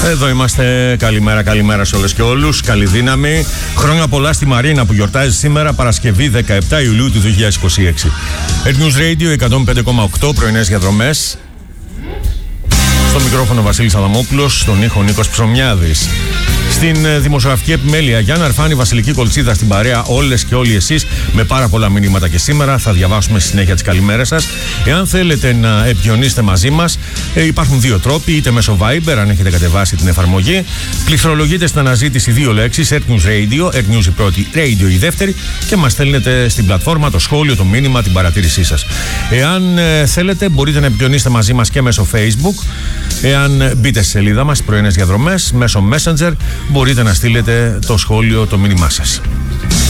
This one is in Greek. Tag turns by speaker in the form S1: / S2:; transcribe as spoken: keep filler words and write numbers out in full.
S1: Εδώ είμαστε. Καλημέρα, καλημέρα σε όλες και όλους. Καλή δύναμη. Χρόνια πολλά στη Μαρίνα που γιορτάζει σήμερα, Παρασκευή δεκαεπτά Ιουλίου του δύο χιλιάδες είκοσι έξι. News Radio εκατόν πέντε κόμμα οκτώ, πρωινές διαδρομές. Στο μικρόφωνο Βασίλης Αδαμόπουλος, στον ήχο Νίκος Ψωμιάδης. Στην δημοσιογραφική επιμέλεια Γιάννα Αρφάνη, Βασιλική Κολτσίδα στην παρέα, όλες και όλοι εσείς με πάρα πολλά μηνύματα και σήμερα θα διαβάσουμε στη συνέχεια τις καλημέρες σας. Εάν θέλετε να επικοινωνήσετε μαζί μας, ε, υπάρχουν δύο τρόποι, είτε μέσω Viber, αν έχετε κατεβάσει την εφαρμογή. Πληκτρολογείτε στην αναζήτηση δύο λέξεις, AirNews Radio, AirNews η πρώτη, Radio η δεύτερη, και μας στέλνετε στην πλατφόρμα το σχόλιο, το μήνυμα, την παρατήρησή σας. Εάν ε, θέλετε, μπορείτε να επικοινωνήσετε μαζί μας και μέσω Facebook. Εάν μπείτε στη σελίδα μας, πρωινές διαδρομές, μέσω Messenger, μπορείτε να στείλετε το σχόλιο, το μήνυμά σας.